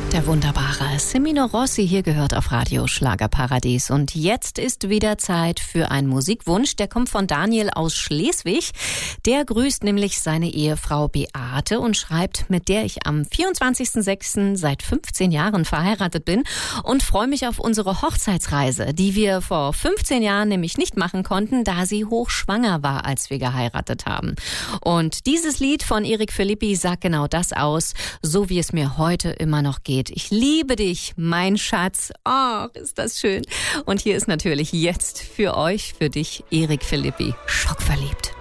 Der wunderbare Semino Rossi hier gehört auf Radio Schlagerparadies. Und jetzt ist wieder Zeit für einen Musikwunsch. Der kommt von Daniel aus Schleswig. Der grüßt nämlich seine Ehefrau Beate und schreibt, mit der ich am 24.06. seit 15 Jahren verheiratet bin und freue mich auf unsere Hochzeitsreise, die wir vor 15 Jahren nämlich nicht machen konnten, da sie hochschwanger war, als wir geheiratet haben. Und dieses Lied von Erik Philippi sagt genau das aus, so wie es mir heute immer noch geht. Ich liebe dich, mein Schatz. Oh, ist das schön. Und hier ist natürlich jetzt für euch, für dich, Erik Philippi, schockverliebt.